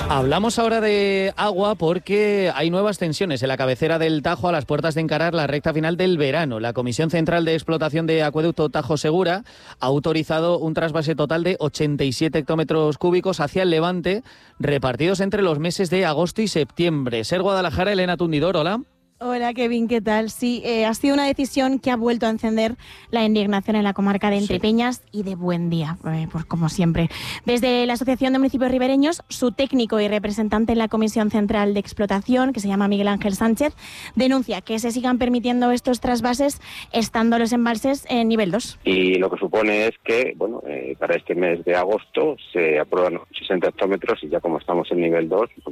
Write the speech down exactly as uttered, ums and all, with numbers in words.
Hablamos ahora de agua porque hay nuevas tensiones en la cabecera del Tajo a las puertas de encarar la recta final del verano. La Comisión Central de Explotación de Acueducto Tajo Segura ha autorizado un trasvase total de ochenta y siete hectómetros cúbicos hacia el levante, repartidos entre los meses de agosto y septiembre. Ser Guadalajara, Elena Tundidor, hola. Hola Kevin, ¿qué tal? Sí, eh, ha sido una decisión que ha vuelto a encender la indignación en la comarca de Entrepeñas sí. y de Buendía, eh, pues como siempre. Desde la Asociación de Municipios Ribereños, su técnico y representante en la Comisión Central de Explotación, que se llama Miguel Ángel Sánchez, denuncia que se sigan permitiendo estos trasvases estando los embalses en nivel dos. Y lo que supone es que, bueno, eh, para este mes de agosto se aprueban sesenta hectómetros y ya como estamos en nivel dos,